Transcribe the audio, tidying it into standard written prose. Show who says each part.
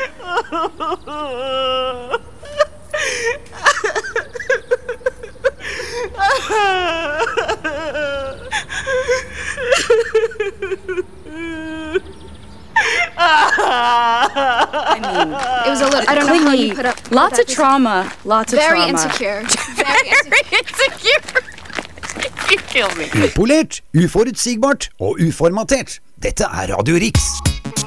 Speaker 1: I mean, it was a little, I don't know how you put up
Speaker 2: lots of trauma,
Speaker 1: very insecure. Very insecure.
Speaker 2: You kill me.
Speaker 3: Upolert, uforutsigbart og uformatert. Dette er Radio Riks.